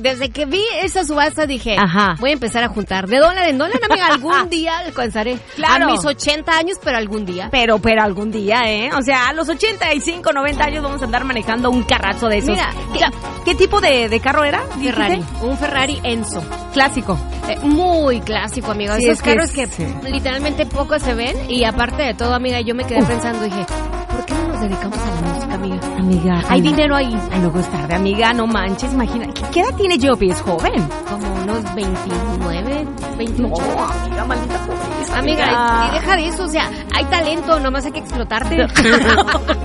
Desde que vi esa subasta dije, Ajá. voy a empezar a juntar de dólar en dólar, amiga, algún día alcanzaré. Claro. A mis 80 años, pero algún día. Pero algún día, ¿eh? O sea, a los 85, 90 años vamos a andar manejando un carrazo de esos. Mira, ¿Qué tipo de carro era? Ferrari, ¿Dijiste? un Ferrari Enzo. Clásico. Muy clásico, amiga. Sí, Esos es que carros que sí. literalmente pocos se ven. Y aparte de todo, amiga, yo me quedé pensando, dije, ¿por qué no nos dedicamos a la música, amiga? Amiga. Hay dinero ahí. Ay, luego es tarde, amiga, no manches, imagina. ¿Qué edad tiene Joby? Es joven. Como unos 29, 28. No, amiga, maldita pobreza. Amiga, y deja de eso, o sea, hay talento, nomás hay que explotarte.